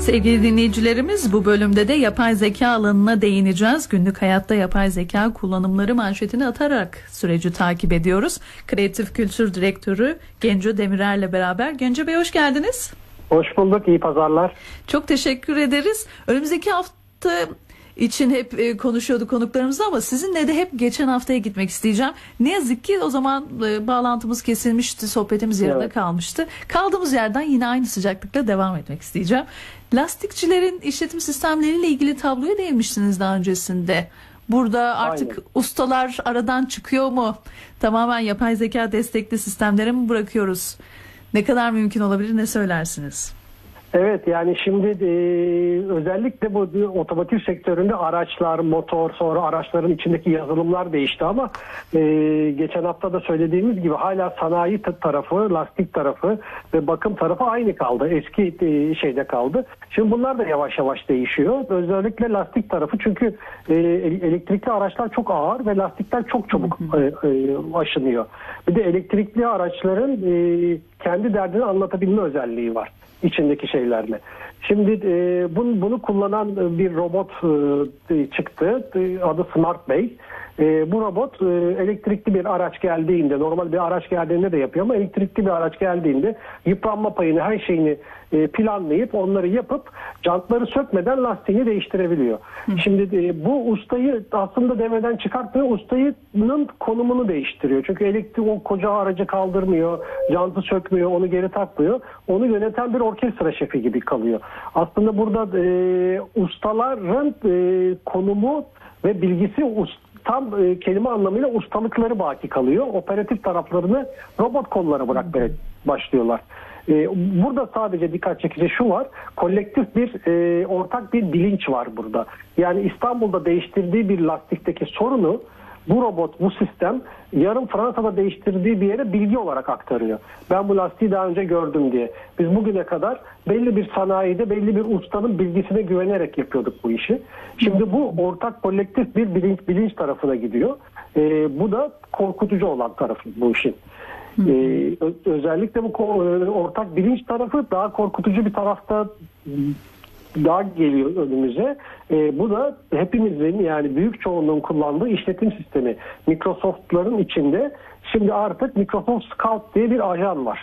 Sevgili dinleyicilerimiz, bu bölümde de yapay zeka alanına değineceğiz. Günlük hayatta yapay zeka kullanımları manşetini atarak süreci takip ediyoruz. Kreatif Kültür Direktörü Genco Demirer'le beraber. Genco Bey, hoş geldiniz. Hoş bulduk, iyi pazarlar. Çok teşekkür ederiz. Önümüzdeki hafta için hep konuşuyorduk konuklarımızla ama sizinle de hep geçen haftaya gitmek isteyeceğim. Ne yazık ki o zaman bağlantımız kesilmişti, sohbetimiz yarıda kalmıştı. Kaldığımız yerden yine aynı sıcaklıkla devam etmek isteyeceğim. Lastikçilerin işletim sistemleriyle ilgili tabloya değinmiştiniz daha öncesinde. Burada artık ustalar aradan çıkıyor mu? Tamamen yapay zeka destekli sistemlere mi bırakıyoruz? Ne kadar mümkün olabilir, ne söylersiniz? Evet, yani şimdi özellikle bu otomotiv sektöründe araçlar, motor, sonra araçların içindeki yazılımlar değişti ama geçen hafta da söylediğimiz gibi hala sanayi tarafı, lastik tarafı ve bakım tarafı aynı kaldı. Eski şeyde kaldı. Şimdi bunlar da yavaş yavaş değişiyor. Özellikle lastik tarafı, çünkü elektrikli araçlar çok ağır ve lastikler çok çabuk aşınıyor. Bir de elektrikli araçların kendi derdini anlatabilme özelliği var içindeki şeylerle. Şimdi bunu kullanan bir robot çıktı. Adı Smart Bey. Bu robot elektrikli bir araç geldiğinde, normal bir araç geldiğinde de yapıyor ama elektrikli bir araç geldiğinde yıpranma payını, her şeyini planlayıp onları yapıp jantları sökmeden lastiğini değiştirebiliyor. Şimdi bu ustayı aslında devreden çıkartmıyor, ustanın konumunu değiştiriyor. Çünkü o koca aracı kaldırmıyor, jantı sökmüyor, onu geri takmıyor. Onu yöneten bir orkestra şefi gibi kalıyor. Aslında burada ustaların konumu ve bilgisi tam kelime anlamıyla ustalıkları baki kalıyor. Operatif taraflarını robot kollara bırakmaya başlıyorlar. Burada sadece dikkat çekici şu var. Kolektif bir ortak bir bilinç var burada. Yani İstanbul'da değiştirdiği bir lastikteki sorunu bu robot, bu sistem yarın Fransa'da değiştirdiği bir yere bilgi olarak aktarıyor. Ben bu lastiği daha önce gördüm diye. Biz bugüne kadar belli bir sanayide belli bir ustanın bilgisine güvenerek yapıyorduk bu işi. Şimdi bu ortak kolektif bir bilinç tarafına gidiyor. Bu da korkutucu olan tarafı bu işin. Özellikle bu ortak bilinç tarafı daha korkutucu bir tarafta daha geliyor önümüze. Bu da hepimizin, yani büyük çoğunluğun kullandığı işletim sistemi. Microsoft'ların içinde şimdi artık Microsoft Scout diye bir ajan var.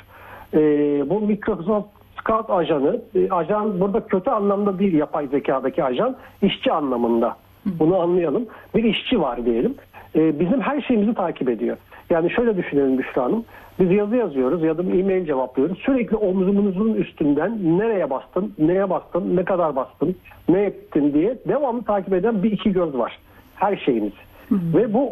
Bu Microsoft Scout ajanı, ajan burada kötü anlamda değil, yapay zekadaki ajan, işçi anlamında. Bunu anlayalım. Bir işçi var diyelim. Bizim her şeyimizi takip ediyor. Yani şöyle düşünelim Büşra Hanım. Biz yazı yazıyoruz ya da e-mail cevaplıyoruz. Sürekli omzumuzun üstünden nereye bastın, neye bastın, ne kadar bastın, ne ettin diye devamlı takip eden bir iki göz var. Her şeyimiz. Ve bu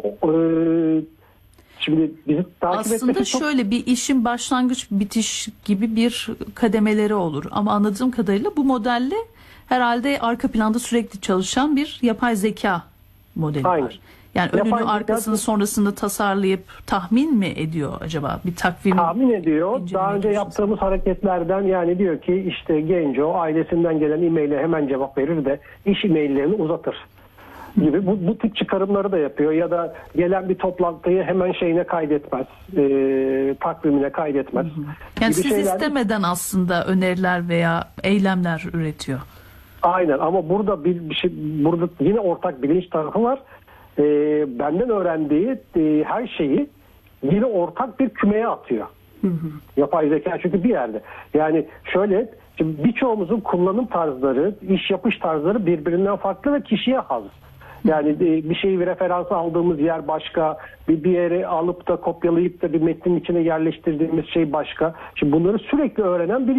şimdi bizi takip aslında etmesi çok... şöyle bir işin başlangıç bitiş gibi bir kademeleri olur. Ama anladığım kadarıyla bu modelle herhalde arka planda sürekli çalışan bir yapay zeka modeli var. Yani önünü, arkasını, sonrasında tasarlayıp tahmin mi ediyor acaba? Bir takvim tahmin ediyor. Daha önce yaptığımız hareketlerden, yani diyor ki işte Genco ailesinden gelen e-maile hemen cevap verir de iş e-maillerini uzatır gibi bu tip çıkarımları da yapıyor. Ya da gelen bir toplantıyı hemen şeyine kaydetmez, takvimine kaydetmez. Yani siz istemeden aslında öneriler veya eylemler üretiyor. Aynen, ama burada bir şey, burada yine ortak bilinç tarafı var. Benden öğrendiği her şeyi yine ortak bir kümeye atıyor. Yapay zeka çünkü bir yerde. Yani şöyle, birçoğumuzun kullanım tarzları, iş yapış tarzları birbirinden farklı ve kişiye has. Yani bir şeyi bir referans aldığımız yer başka, bir yere alıp da kopyalayıp da bir metnin içine yerleştirdiğimiz şey başka. Şimdi bunları sürekli öğrenen bir